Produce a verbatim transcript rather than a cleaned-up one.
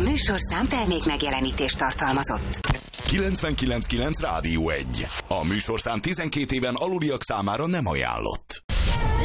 műsorszám termék megjelenítést tartalmazott. kilencvenkilenc pont kilenc Rádió egy. A műsorszám tizenkét éven aluliak számára nem ajánlott.